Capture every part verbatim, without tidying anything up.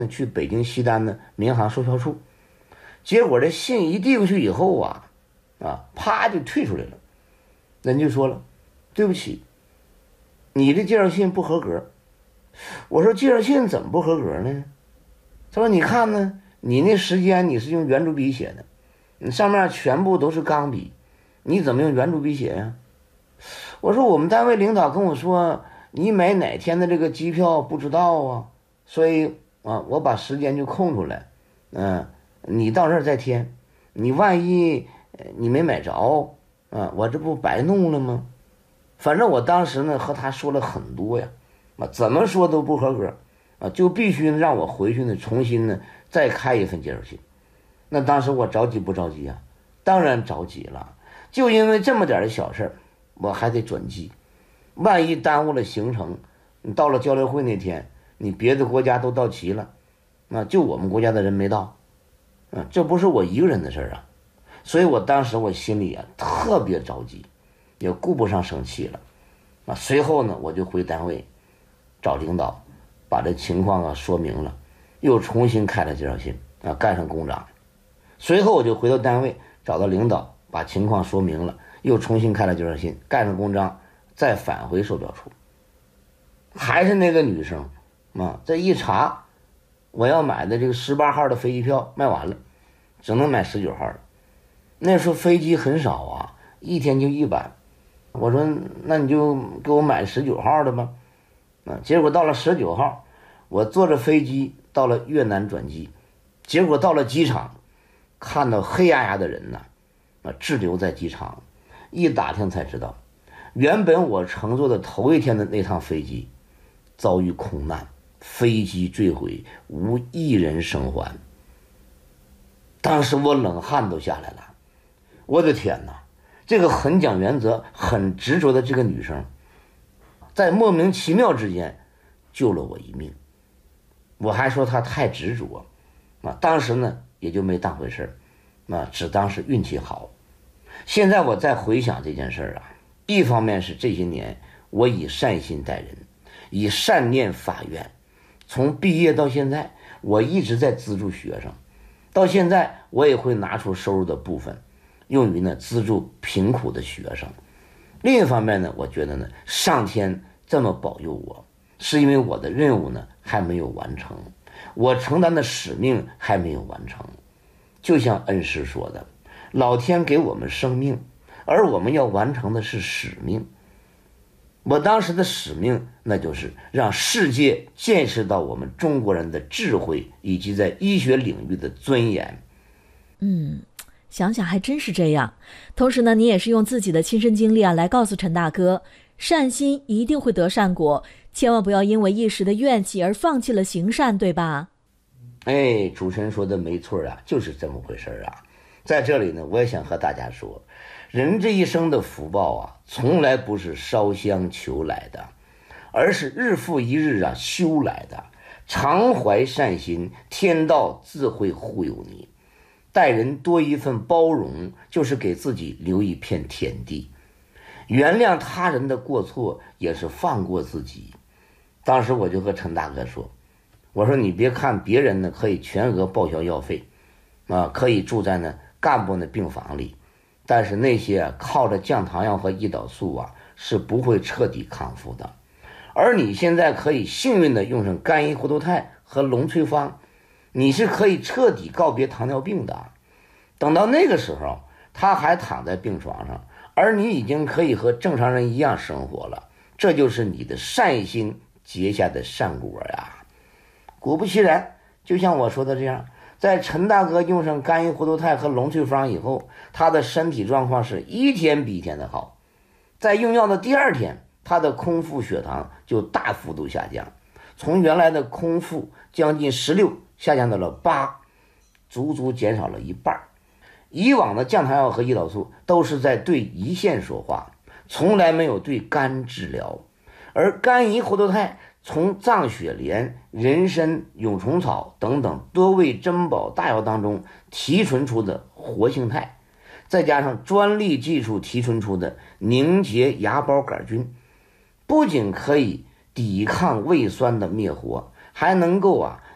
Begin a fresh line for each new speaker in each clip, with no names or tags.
去北京西单的民航售票处，结果这信一递过去以后啊，啊，啪就退出来了。人就说了，对不起，你的介绍信不合格。我说介绍信怎么不合格呢？他说你看呢，你那时间你是用圆珠笔写的，你上面全部都是钢笔，你怎么用圆珠笔写呀？我说我们单位领导跟我说，你买哪天的这个机票不知道啊，所以啊，我把时间就空出来，嗯、呃，你到那儿再填，你万一你没买着啊，我这不白弄了吗？反正我当时呢和他说了很多呀，啊，怎么说都不合格啊，就必须让我回去呢重新呢再开一份介绍信。那当时我着急不着急啊？当然着急了，就因为这么点的小事儿，我还得转机，万一耽误了行程，你到了交流会那天，你别的国家都到齐了，啊，就我们国家的人没到，啊，这不是我一个人的事儿啊，所以我当时我心里啊特别着急，也顾不上生气了，啊，随后呢我就回单位找领导，把这情况啊说明了，又重新开了介绍信啊，盖上公章，随后我就回到单位找到领导，把情况说明了，又重新开了介绍信，盖上公章，再返回售票处，还是那个女生啊，这一查，我要买的这个十八号的飞机票卖完了，只能买十九号的。那时候飞机很少啊，一天就一班。我说那你就给我买十九号的吧。啊，结果到了十九号，我坐着飞机到了越南转机，结果到了机场，看到黑压压的人呢，啊，滞留在机场，一打听才知道，原本我乘坐的头一天的那趟飞机遭遇空难，飞机坠毁，无一人生还。当时我冷汗都下来了，我的天哪！这个很讲原则、很执着的这个女生，在莫名其妙之间救了我一命。我还说她太执着，啊，当时呢也就没当回事啊，只当是运气好。现在我再回想这件事啊，一方面是这些年我以善心待人，以善念法愿，从毕业到现在，我一直在资助学生，到现在我也会拿出收入的部分，用于呢资助贫苦的学生。另一方面呢，我觉得呢，上天这么保佑我，是因为我的任务呢还没有完成，我承担的使命还没有完成。就像恩师说的，老天给我们生命，而我们要完成的是使命。我当时的使命，那就是让世界见识到我们中国人的智慧以及在医学领域的尊严。
嗯，想想还真是这样。同时呢，你也是用自己的亲身经历啊，来告诉陈大哥，善心一定会得善果，千万不要因为一时的怨气而放弃了行善，对吧？
哎，主持人说的没错啊，就是这么回事啊。在这里呢，我也想和大家说，人这一生的福报啊，从来不是烧香求来的，而是日复一日啊修来的。常怀善心，天道自会护佑你。待人多一份包容，就是给自己留一片天地。原谅他人的过错，也是放过自己。当时我就和陈大哥说，我说你别看别人呢可以全额报销药费啊，可以住在呢干部的病房里，但是那些、啊、靠着降糖药和胰岛素啊是不会彻底康复的。而你现在可以幸运的用上甘医活动肽和龙翠芳，你是可以彻底告别糖尿病的。等到那个时候，他还躺在病床上，而你已经可以和正常人一样生活了，这就是你的善心结下的善果呀。果不其然，就像我说的这样，在陈大哥用上甘医活动肽和龙翠芳以后，他的身体状况是一天比一天的好。在用药的第二天，他的空腹血糖就大幅度下降，从原来的空腹将近十六下降到了八，足足减少了一半。以往的降糖药和胰岛素都是在对胰腺说话，从来没有对肝治疗。而甘医活动肽从藏雪莲、人参、蛹虫草等等多味珍宝大药当中提纯出的活性肽，再加上专利技术提纯出的凝结芽孢杆菌，不仅可以抵抗胃酸的灭活，还能够啊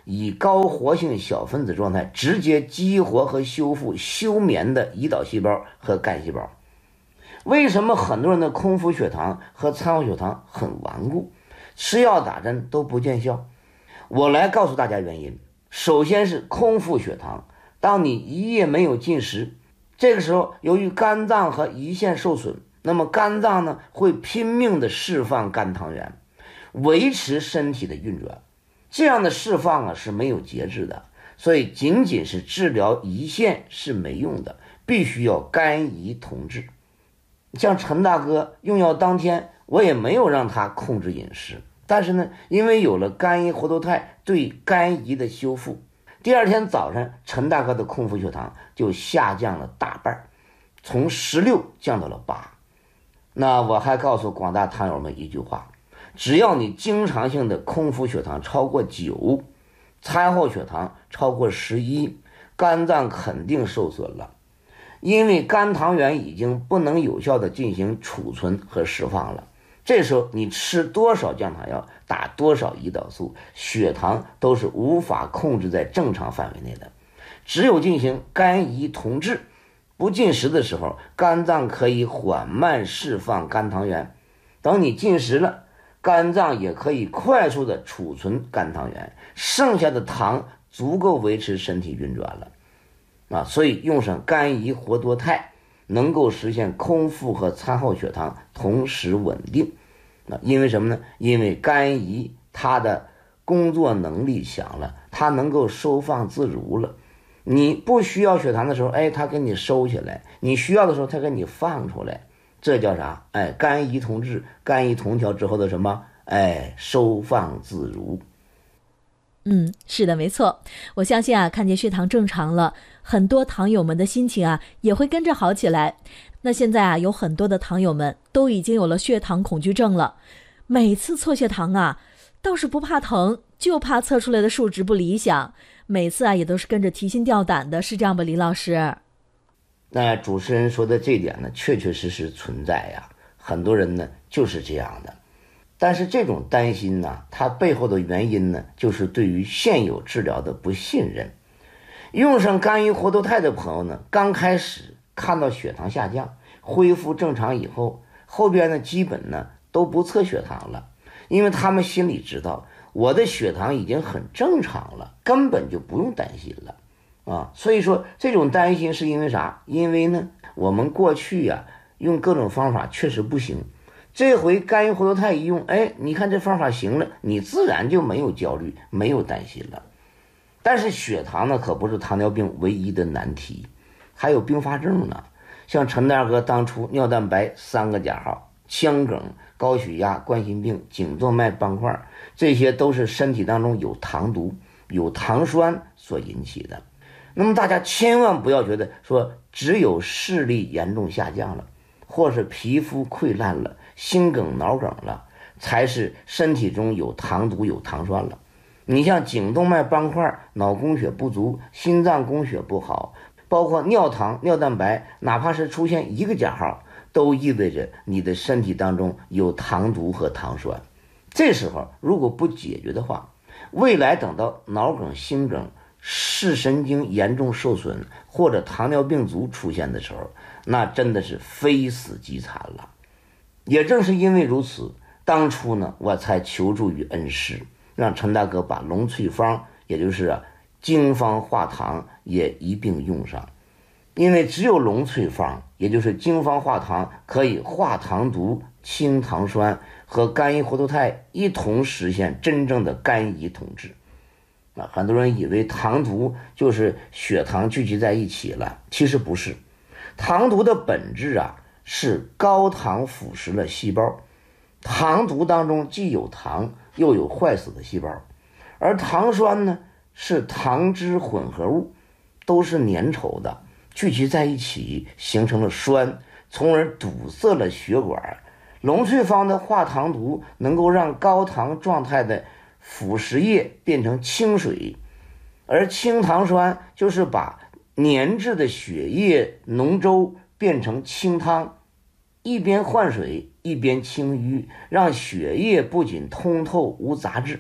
以高活性小分子状态直接激活和修复休眠的胰岛细胞和肝细胞。为什么很多人的空腹血糖和餐后血糖很顽固，吃药打针都不见效？我来告诉大家原因。首先是空腹血糖，当你一夜没有进食，这个时候由于肝脏和胰腺受损，那么肝脏呢会拼命的释放肝糖原，维持身体的运转。这样的释放啊是没有节制的，所以仅仅是治疗胰腺是没用的，必须要肝胰同治。像陈大哥用药当天，我也没有让他控制饮食，但是呢，因为有了肝胰活动肽对肝胰的修复，第二天早上陈大哥的空腹血糖就下降了大半，从十六降到了八。那我还告诉广大糖友们一句话，只要你经常性的空腹血糖超过九，餐后血糖超过十一，肝脏肯定受损了。因为肝糖原已经不能有效的进行储存和释放了，这时候你吃多少降糖药，打多少胰岛素，血糖都是无法控制在正常范围内的。只有进行肝胰同治，不进食的时候，肝脏可以缓慢释放肝糖原，等你进食了，肝脏也可以快速的储存肝糖原，剩下的糖足够维持身体运转了啊，所以用上肝胰活多肽能够实现空腹和餐后血糖同时稳定。啊，因为什么呢？因为肝胰它的工作能力强了，它能够收放自如了。你不需要血糖的时候，哎，它给你收起来；你需要的时候，它给你放出来。这叫啥？哎，肝胰同治，肝胰同调之后的什么？哎，收放自如。
嗯，是的，没错。我相信啊，看见血糖正常了，很多糖友们的心情啊也会跟着好起来。那现在啊，有很多的糖友们都已经有了血糖恐惧症了，每次测血糖啊，倒是不怕疼，就怕测出来的数值不理想。每次啊，也都是跟着提心吊胆的，是这样吧，李老师？
那主持人说的这点呢，确确实实存在呀，很多人呢就是这样的。但是这种担心呢，它背后的原因呢，就是对于现有治疗的不信任。用上肝胰活动肽的朋友呢，刚开始看到血糖下降恢复正常以后，后边呢基本呢都不测血糖了，因为他们心里知道我的血糖已经很正常了，根本就不用担心了啊。所以说这种担心是因为啥？因为呢我们过去呀、啊、用各种方法确实不行，这回肝胰活动肽一用，哎，你看这方法行了，你自然就没有焦虑，没有担心了。但是血糖呢可不是糖尿病唯一的难题，还有并发症呢。像陈大哥当初尿蛋白三个加号，腔梗、高血压、冠心病、颈动脉斑块，这些都是身体当中有糖毒、有糖栓所引起的。那么大家千万不要觉得说只有视力严重下降了，或是皮肤溃烂了、心梗、脑梗了，才是身体中有糖毒、有糖栓了。你像颈动脉斑块、脑供血不足、心脏供血不好，包括尿糖、尿蛋白，哪怕是出现一个加号，都意味着你的身体当中有糖毒和糖栓。这时候如果不解决的话，未来等到脑梗、心梗、视神经严重受损或者糖尿病足出现的时候，那真的是非死即残了。也正是因为如此，当初呢我才求助于恩师，让陈大哥把龙翠芳，也就是啊经方化糖也一并用上。因为只有龙翠芳，也就是经方化糖，可以化糖毒、清糖栓，和肝胰活动肽一同实现真正的肝胰同治。啊，很多人以为糖毒就是血糖聚集在一起了，其实不是。糖毒的本质啊是高糖腐蚀了细胞，糖毒当中既有糖又有坏死的细胞，而糖栓呢是糖脂混合物，都是粘稠的，聚集在一起形成了栓，从而堵塞了血管。龙翠芳的化糖毒能够让高糖状态的腐蚀液变成清水，而清糖栓就是把粘滞的血液浓粥变成清汤，一边换水一边清淤，让血液不仅通透无杂质，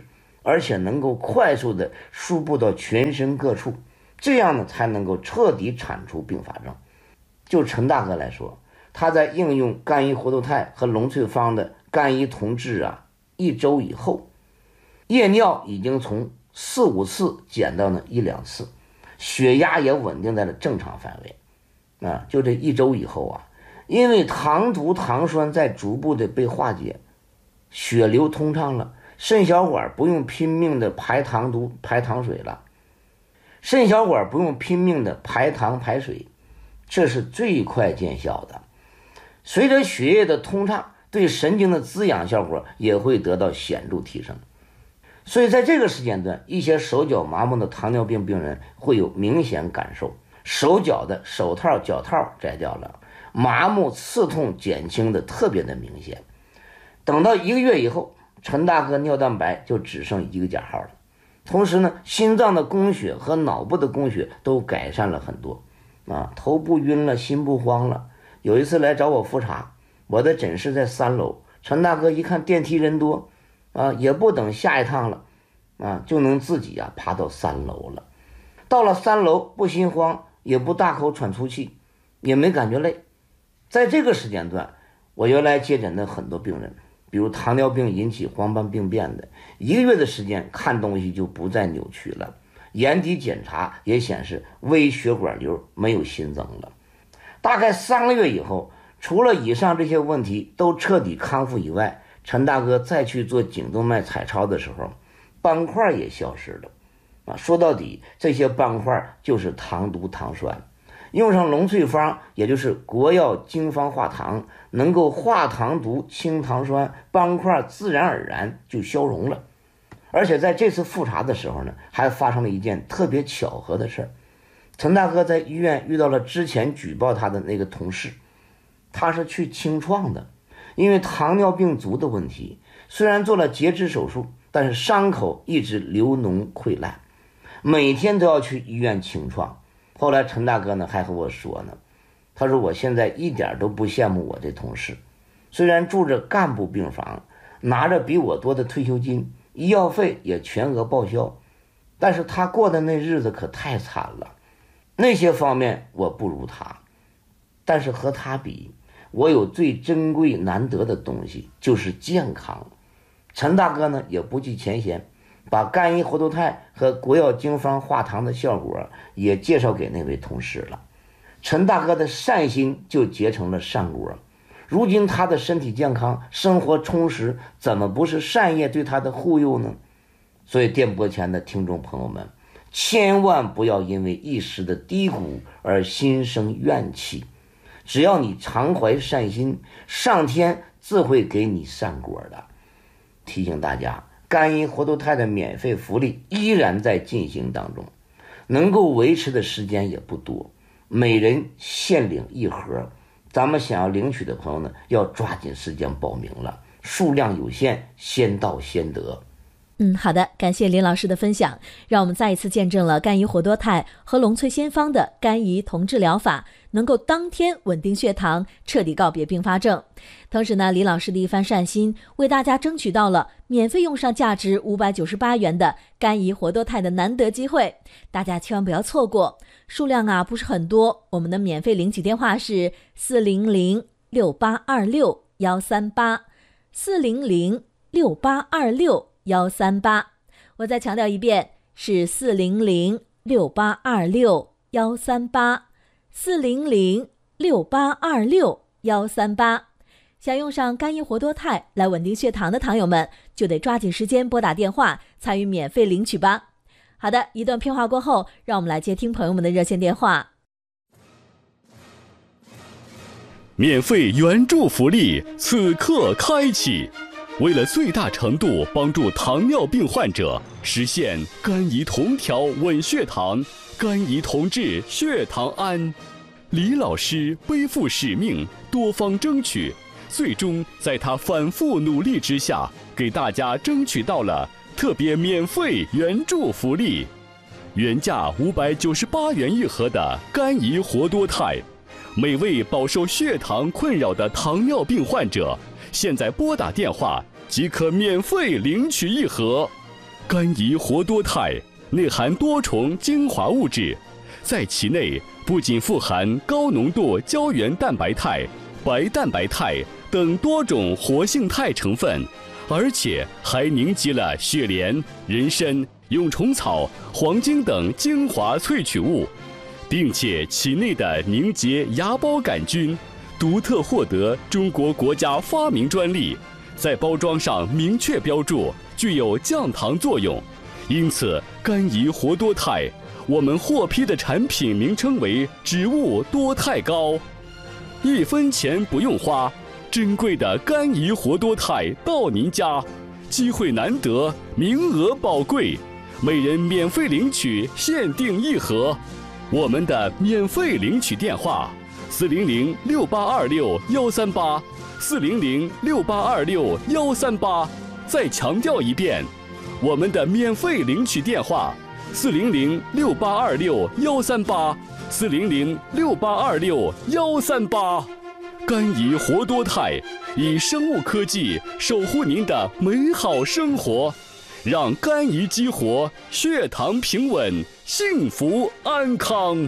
而且能够快速的输布到全身各处，这样呢才能够彻底铲除并发症。就陈大哥来说，他在应用干医活动肽和龙翠芳的干医同治啊，一周以后，夜尿已经从四五次减到了一两次，血压也稳定在了正常范围啊。就这一周以后啊，因为糖毒糖酸在逐步的被化解，血流通畅了，肾小管不用拼命的排糖毒排糖水了，肾小管不用拼命的排糖排水，这是最快见效的。随着血液的通畅，对神经的滋养效果也会得到显著提升。所以在这个时间段，一些手脚麻木的糖尿病病人会有明显感受，手脚的手套脚套摘掉了，麻木刺痛减轻的特别的明显。等到一个月以后，陈大哥尿蛋白就只剩一个加号了，同时呢，心脏的供血和脑部的供血都改善了很多啊，头不晕了，心不慌了。有一次来找我复查，我的诊室在三楼，陈大哥一看电梯人多啊，也不等下一趟了啊，就能自己啊爬到三楼了。到了三楼不心慌，也不大口喘粗气，也没感觉累。在这个时间段，我原来接诊的很多病人，比如糖尿病引起黄斑病变的，一个月的时间看东西就不再扭曲了，眼底检查也显示微血管瘤没有新增了。大概三个月以后，除了以上这些问题都彻底康复以外，陈大哥再去做颈动脉彩超的时候，斑块也消失了啊。说到底，这些斑块就是糖毒糖酸，用上龙翠芳，也就是国药经方化糖，能够化糖毒清糖酸，斑块自然而然就消融了。而且在这次复查的时候呢，还发生了一件特别巧合的事儿。陈大哥在医院遇到了之前举报他的那个同事，他是去清创的，因为糖尿病足的问题，虽然做了截肢手术，但是伤口一直流脓溃烂，每天都要去医院清创。后来陈大哥呢还和我说呢，他说我现在一点都不羡慕我这同事，虽然住着干部病房，拿着比我多的退休金，医药费也全额报销，但是他过的那日子可太惨了。那些方面我不如他，但是和他比，我有最珍贵难得的东西，就是健康。陈大哥呢也不计前嫌，把干医活动肽和国药经方化糖的效果也介绍给那位同事了。陈大哥的善心就结成了善果，如今他的身体健康，生活充实，怎么不是善业对他的护佑呢？所以电波前的听众朋友们，千万不要因为一时的低谷而心生怨气，只要你常怀善心，上天自会给你善果的。提醒大家，干医活动肽的免费福利依然在进行当中，能够维持的时间也不多，每人限领一盒，咱们想要领取的朋友呢，要抓紧时间报名了，数量有限，先到先得。
嗯，好的，感谢林老师的分享，让我们再一次见证了干医活多肽和龙翠仙芳的干医同治疗法能够当天稳定血糖，彻底告别并发症。同时呢，李老师的一番善心，为大家争取到了免费用上价值五百九十八元的干医活多肽的难得机会，大家千万不要错过。数量啊不是很多，我们的免费领取电话是四零零六八二六幺三八四零零六八二六幺三八，我再强调一遍，是四零零六八二六幺三八四零零六八二六幺三八。想用上干医活多肽来稳定血糖的糖友们，就得抓紧时间拨打电话参与免费领取吧。好的，一段片花过后，让我们来接听朋友们的热线电话。
免费援助福利此刻开启，为了最大程度帮助糖尿病患者实现肝胰同调稳血糖、肝胰同治血糖安，李老师背负使命，多方争取，最终在他反复努力之下，给大家争取到了特别免费援助福利。原价五百九十八元一盒的肝胰活多肽，每位饱受血糖困扰的糖尿病患者，现在拨打电话即可免费领取一盒。 甘怡活多肽内含多重精华物质，在其内不仅富含高浓度胶原蛋白肽、白蛋白肽等多种活性肽成分，而且还凝集了雪莲、人参、蛹虫草、黄精等精华萃取物，并且其内的凝结芽孢杆菌独特获得中国国家发明专利，在包装上明确标注具有降糖作用。因此甘怡活多肽我们获批的产品名称为植物多肽膏，一分钱不用花，珍贵的甘怡活多肽到您家，机会难得，名额宝贵，每人免费领取限定一盒。我们的免费领取电话：四零零六八二六幺三八，四零零六八二六幺三八。再强调一遍，我们的免费领取电话：四零零六八二六幺三八，四零零六八二六幺三八。甘怡活多肽以生物科技守护您的美好生活，让甘怡激活，血糖平稳，幸福安康。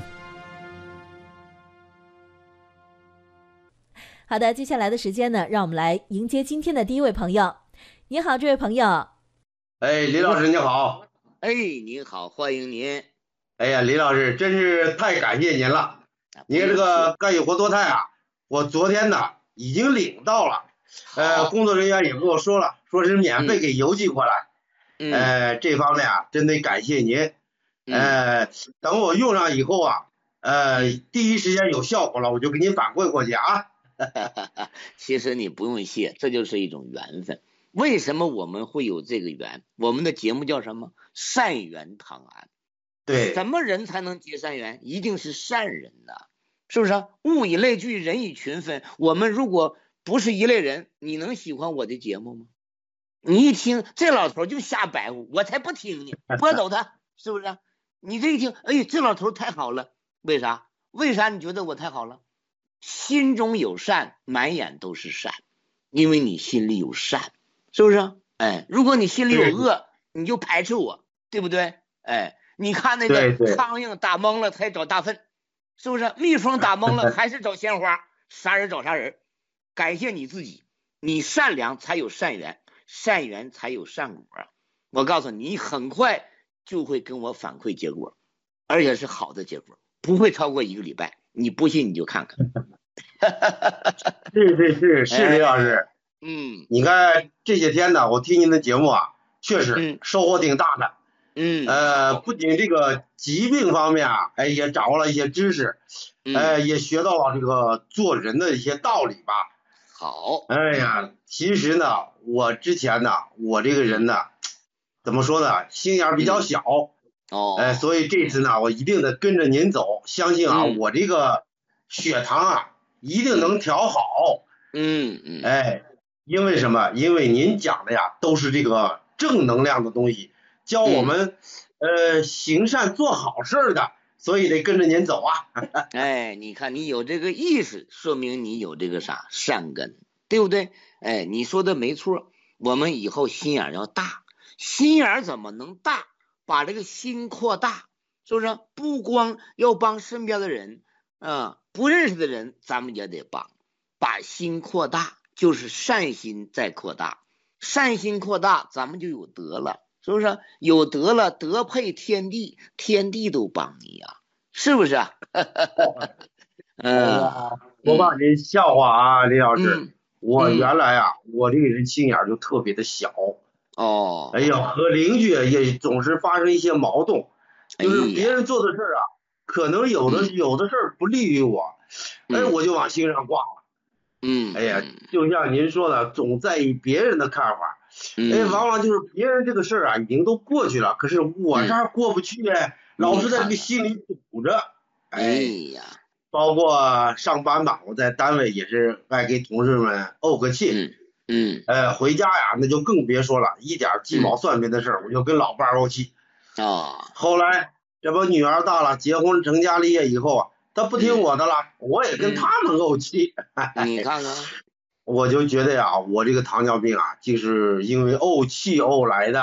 好的，接下来的时间呢，让我们来迎接今天的第一位朋友。你好，这位朋友。
哎，李老师你好。
哎，您好，欢迎您。
哎呀，李老师真是太感谢您了。您这个甘怡活多肽啊，我昨天呢已经领到了，呃，工作人员也跟我说了，说是免费给邮寄过来。嗯、呃，这方面啊，真得感谢您。呃，嗯、等我用上以后啊，呃，第一时间有效果了，我就给您反馈过去啊。
其实你不用谢，这就是一种缘分。为什么我们会有这个缘？我们的节目叫什么？善缘堂案。
对，
什么人才能结善缘？一定是善人呐，是不是、啊？物以类聚，人以群分。我们如果不是一类人，你能喜欢我的节目吗？你一听这老头就瞎白活，我才不听呢，拨走他，是不是、啊？你这一听，哎，这老头太好了，为啥？为啥你觉得我太好了？心中有善，满眼都是善，因为你心里有善，是不是？哎，如果你心里有恶，你就排斥我，对不对？哎，你看那个苍蝇打懵了才找大粪，是不是？蜜蜂打懵了还是找鲜花，啥人找啥人。感谢你自己，你善良才有善缘，善缘才有善果。我告诉你，你很快就会跟我反馈结果，而且是好的结果，不会超过一个礼拜。你不信你就看看。
是是是是李老师。
嗯，
你看这些天呢，我听您的节目啊，确实收获挺大的。
嗯，
呃，不仅这个疾病方面啊，哎，也掌握了一些知识，呃，也学到了这个做人的一些道理吧。
好。
哎呀，其实呢，我之前呢，我这个人呢，怎么说呢，心眼比较小。
哦，
哎，所以这次呢，我一定得跟着您走，相信啊，嗯、我这个血糖啊，一定能调好。
嗯嗯，
哎，因为什么？因为您讲的呀，都是这个正能量的东西，教我们、嗯、呃行善做好事的，所以得跟着您走啊。
哎，你看你有这个意识，说明你有这个啥善根，对不对？哎，你说的没错，我们以后心眼要大，心眼怎么能大？把这个心扩大，是不是？不光要帮身边的人，啊、呃，不认识的人，咱们也得帮。把心扩大，就是善心在扩大，善心扩大，咱们就有德了，是不是？有德了，德配天地，天地都帮你呀、啊，是不是啊？
嗯，我把您笑话啊，李老师，嗯、我原来啊，嗯、我这个人心眼就特别的小。
哦，
哎呀，和邻居也总是发生一些矛盾，就是别人做的事啊，可能有的、嗯、有的事儿不利于我，哎，我就往心上挂了。
嗯，
哎呀，就像您说的，总在意别人的看法，
嗯、
哎，往往就是别人这个事儿啊，已经都过去了，可是我这儿过不去，哎、嗯，老是在这个心里堵着。
哎呀，
包括上班吧，我在单位也是爱给同事们怄个气。
嗯嗯，
呃，回家呀，那就更别说了，一点鸡毛蒜皮的事儿，嗯、我就跟老伴儿怄气。
啊，
后来这不女儿大了，结婚成家立业以后啊，她不听我的了，嗯、我也跟他们怄气。
嗯、你看看，
我就觉得呀，我这个糖尿病啊，就是因为怄气怄来的。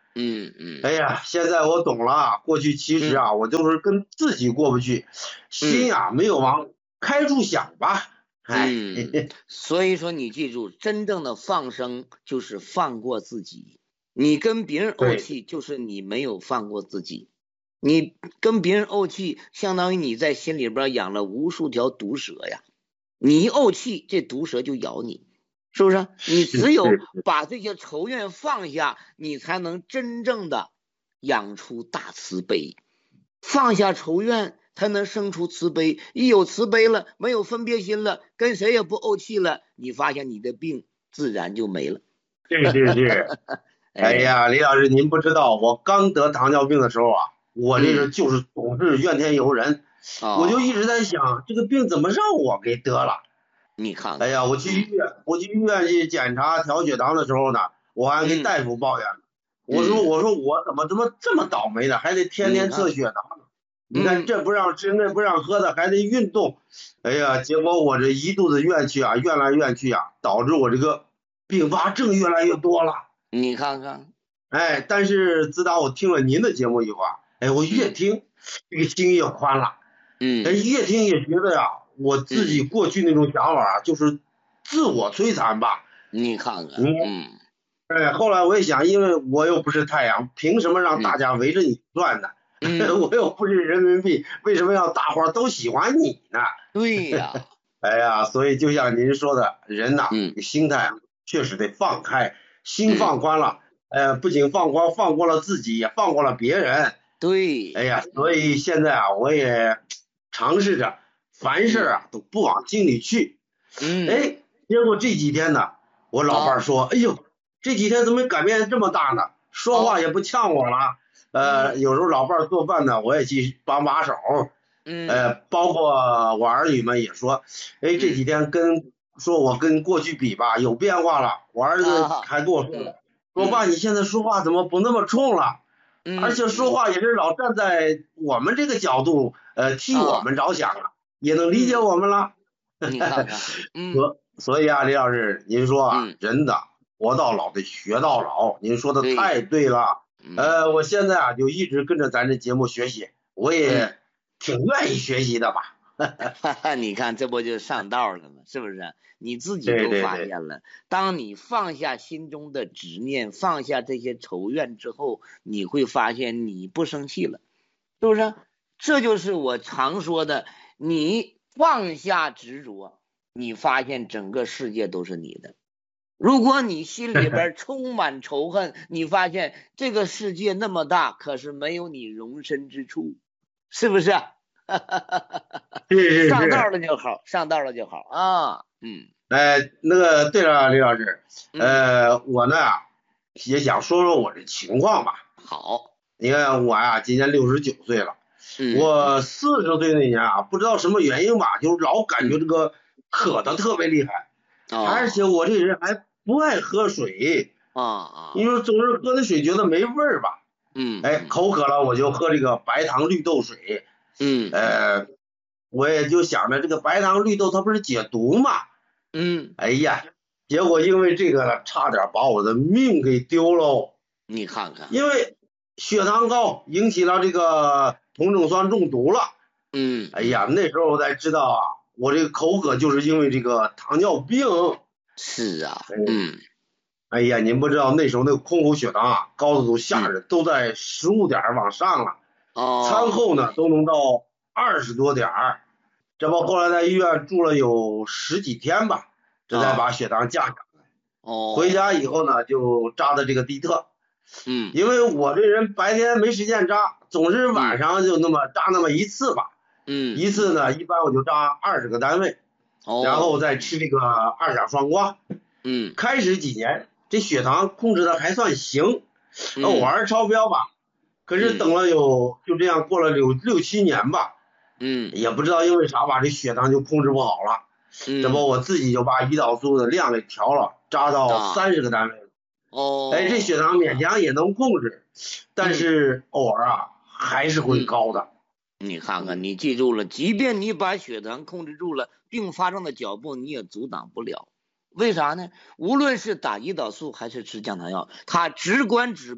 嗯嗯。
哎呀，现在我懂了，过去其实啊，
嗯、
我就是跟自己过不去，心啊、嗯、没有往开处想吧。哎，
嗯，所以说你记住，真正的放生就是放过自己。你跟别人怄气，就是你没有放过自己。你跟别人怄气，相当于你在心里边养了无数条毒蛇呀。你一怄气，这毒蛇就咬你，是不是？你只有把这些仇怨放下，你才能真正的养出大慈悲。放下仇怨，才能生出慈悲。一有慈悲了，没有分别心了，跟谁也不怄气了，你发现你的病自然就没了。
是是是。哎呀，李老师，您不知道，我刚得糖尿病的时候啊，我这个就是总是怨天尤人，嗯、我就一直在想，这个病怎么让我给得了？
你看，
哎呀，我去医院，我去医院去检查调血糖的时候呢，我还跟大夫抱怨，嗯、我说我说我怎么怎么这么倒霉呢？还得天天测血糖。你看这不让吃那不让喝的，还得运动，哎呀，结果我这一肚子怨气啊，怨来怨去啊，导致我这个并发症越来越多了。
你看看，
哎，但是自打我听了您的节目以后啊，哎，我越听、嗯、这个心越宽了，
嗯，
哎，越听越觉得呀，我自己过去那种想法啊，嗯、就是自我摧残吧。
你看看，
嗯，哎，后来我也想，因为我又不是太阳，凭什么让大家围着你转呢？嗯、我又不是人民币，为什么要大伙都喜欢你呢？
对呀，
哎呀，所以就像您说的，人呐，嗯、心态确实得放开，心放宽了，嗯、呃，不仅放宽，放过了自己，也放过了别人。
对，
哎呀，所以现在啊，我也尝试着，凡事啊、嗯、都不往心里去。
嗯，
哎，结果这几天呢，我老伴说，啊、哎呦，这几天怎么改变这么大呢？说话也不呛我了。哦呃，有时候老伴做饭呢，我也去帮把手。
嗯，
呃，包括我儿女们也说，哎，这几天跟说我跟过去比吧，有变化了。我儿子还跟我说了，说爸，你现在说话怎么不那么冲了？嗯，而且说话也是老站在我们这个角度，呃，替我们着想了，也能理解我们了。
你看看，嗯，
所所以啊，李老师，您说啊，嗯、人的活到老的学到老，您说的太对了。呃，我现在啊就一直跟着咱这节目学习，我也挺愿意学习的吧。
你看这不就上道了吗？是不是？你自己都发现了，
对对对，
当你放下心中的执念，放下这些仇怨之后，你会发现你不生气了，是不是？这就是我常说的，你放下执着，你发现整个世界都是你的。如果你心里边充满仇恨，你发现这个世界那么大，可是没有你容身之处，是不是？
是是是，
上道了就好，上道了就好啊。嗯，
哎，那个对了，李老师，呃，嗯、我呢也想说说我这情况吧。
好，
你看我呀、啊，今年六十九岁了，嗯、我四十岁那年啊，不知道什么原因吧，就老感觉这个渴的特别厉害，嗯、而且我这人还不爱喝水
啊啊，
你说总是喝那水觉得没味儿吧？
嗯，
哎，口渴了我就喝这个白糖绿豆水。
嗯，
呃，我也就想着这个白糖绿豆它不是解毒嘛，
嗯，
哎呀，结果因为这个差点把我的命给丢喽。
你看看，
因为血糖高引起了这个酮症酸中毒了。
嗯，
哎呀，那时候我才知道啊，我这个口渴就是因为这个糖尿病。
是啊，嗯，
哎呀，您不知道那时候那个空腹血糖啊，高的都吓人，嗯、都在十五点往上了。
哦，
餐后呢都能到二十多点儿，这不后来在医院住了有十几天吧，这才把血糖降下来。
哦，
回家以后呢就扎的这个地特，
嗯，
因为我这人白天没时间扎，总是晚上就那么扎那么一次吧，
嗯，
一次呢一般我就扎二十个单位，
哦，
然后再吃这个二甲双胍，
嗯，
开始几年这血糖控制的还算行，偶尔超标吧。可是等了有、嗯、就这样过了有六七年吧，
嗯，
也不知道因为啥吧，这血糖就控制不好了，嗯，这不我自己就把胰岛素的量给调了，扎到三十个单位了，
哦，
哎，这血糖勉强也能控制，但是偶尔啊、嗯、还是会高的。
你看看，你记住了，即便你把血糖控制住了，并发症的脚步你也阻挡不了。为啥呢？无论是打胰岛素还是吃降糖药，它只管指标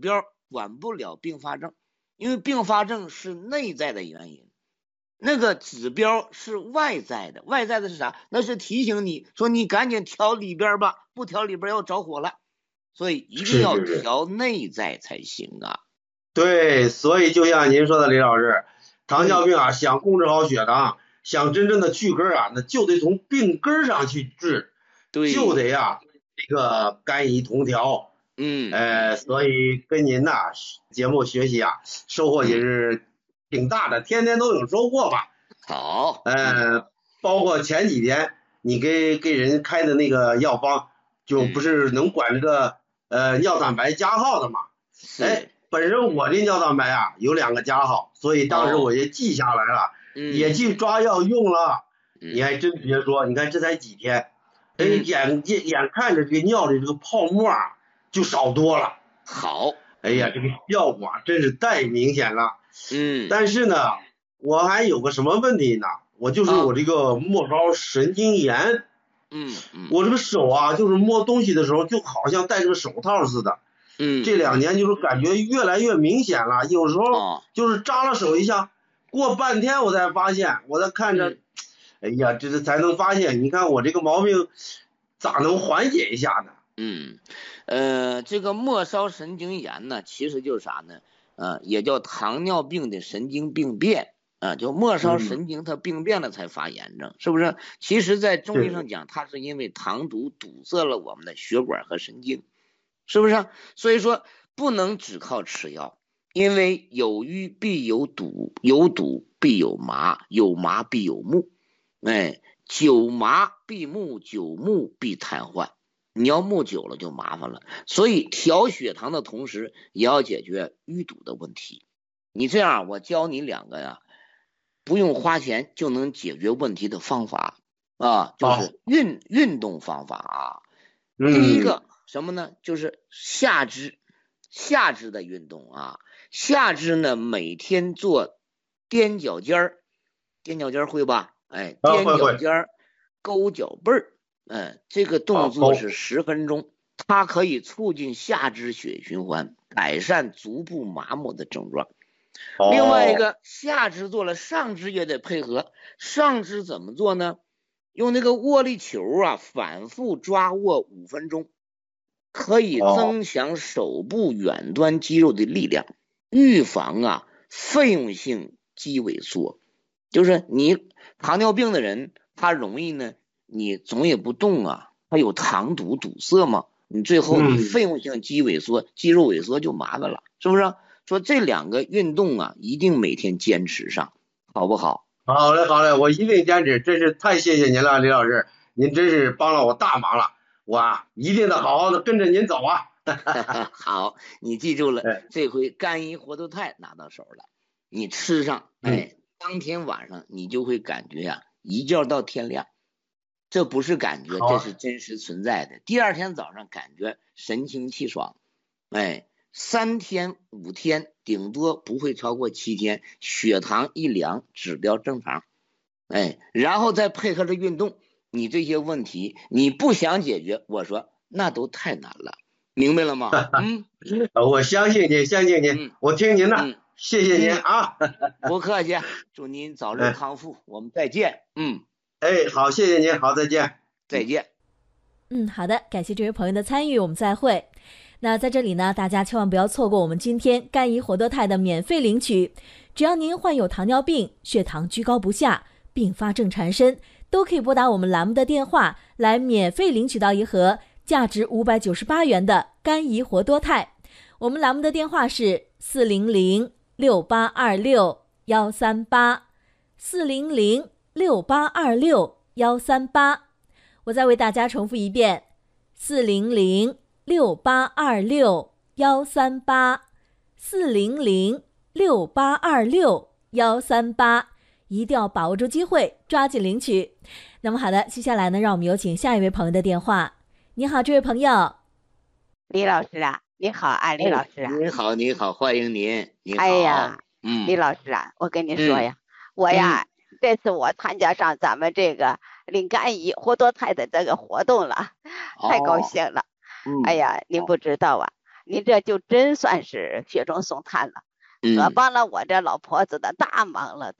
管不了并发症，因为并发症是内在的原因，那个指标是外在的，外在的是啥？那是提醒你说你赶紧调里边吧，不调里边要着火了，所以一定要调内在才行啊。
对，所以就像您说的，李老师，糖尿病啊，想控制好血糖，想真正的去根啊，那就得从病根上去治，
对，
就得呀、啊、这个肝乙同调。
嗯，
呃，所以跟您呐节目学习啊，收获也是挺大的，天天都有收获吧。
好，
呃，包括前几天你给给人开的那个药方，就不是能管这个呃尿蛋白加号的嘛？哎，本身我这尿蛋白啊有两个加号，所以当时我也记下来了，
哦、
也去抓药用了。
嗯、
你还真别说，你看这才几天，哎，眼眼眼看着这个尿里这个泡沫啊就少多了。
好，
哎呀，这个效果啊真是太明显了。
嗯，
但是呢，我还有个什么问题呢？我就是我这个末梢神经炎。
嗯嗯，
我这个手啊，就是摸东西的时候就好像戴着个手套似的。
嗯，
这两年就是感觉越来越明显了，有时候就是扎了手一下，过半天我才发现，我在看着，嗯、哎呀，这是才能发现，你看我这个毛病咋能缓解一下呢？
嗯，呃，这个末梢神经炎呢，其实就是啥呢？呃，也叫糖尿病的神经病变啊、呃，就末梢神经它病变了才发炎症，嗯、是不是？其实，在中医上讲，它是因为糖毒堵塞了我们的血管和神经。是不是？所以说不能只靠吃药，因为有瘀必有堵，有堵必有麻，有麻必有木，哎，久麻必木，久木必瘫痪。你要木久了就麻烦了。所以调血糖的同时，也要解决淤堵的问题。你这样，我教你两个呀，不用花钱就能解决问题的方法啊，就是运、哦、运动方法啊。
嗯、
第一个。什么呢？就是下肢，下肢的运动啊。下肢呢，每天做踮脚尖儿，踮脚尖儿会吧？哎，踮脚尖儿，勾脚背儿，嗯，这个动作是十分钟，它可以促进下肢血液循环，改善足部麻木的症状。另外一个，下肢做了，上肢也得配合。上肢怎么做呢？用那个握力球啊，反复抓握五分钟。可以增强手部远端肌肉的力量，预防啊费用性肌萎缩。就是你糖尿病的人，他容易呢，你总也不动啊，他有糖堵堵塞嘛，你最后你费用性肌萎缩、嗯、肌肉萎缩就麻烦了，是不是？说这两个运动啊，一定每天坚持上，好不好？
好嘞，好嘞，我一定坚持，真是太谢谢您了，李老师，您真是帮了我大忙了。我啊，一定得好好的跟着您走啊！
好，你记住了，这回肝胰活动肽拿到手了，你吃上，哎，当天晚上你就会感觉呀、啊，一觉到天亮，这不是感觉，这是真实存在的。第二天早上感觉神清气爽，哎，三天五天，顶多不会超过七天，血糖一量，指标正常，哎，然后再配合着运动。你这些问题你不想解决，我说那都太难了，明白了吗？嗯，
我相信您，相信您，嗯、我听您的、嗯，谢谢您啊，
不客气，祝您早日康复，嗯、我们再见。嗯，
哎，好，谢谢您，好，再见，
再见。
嗯，好的，感谢这位朋友的参与，我们再会。那在这里呢，大家千万不要错过我们今天肝胰活多肽的免费领取，只要您患有糖尿病，血糖居高不下，并发症缠身，都可以拨打我们栏目的电话来免费领取到一盒价值五百九十八元的肝胰活多肽。我们栏目的电话是四零零六八二六幺三八四零零六八二六幺三八。我再为大家重复一遍：四零零六八二六幺三八四零零六八二六幺三八。一定要把握住机会，抓紧领取。那么好的，接下来呢，让我们有请下一位朋友的电话。你好，这位朋友。
李老师啊，你好啊，李老师啊。
你好，你好，欢迎您。你好。
哎呀，
嗯，
李老师啊，我跟你说呀，嗯、我呀、嗯，这次我参加上咱们这个领肝胰活多肽的这个活动了，太高兴了。
哦、
哎呀，您不知道啊。 你这就真算是雪中送炭了，可帮了我这老婆子的大忙了，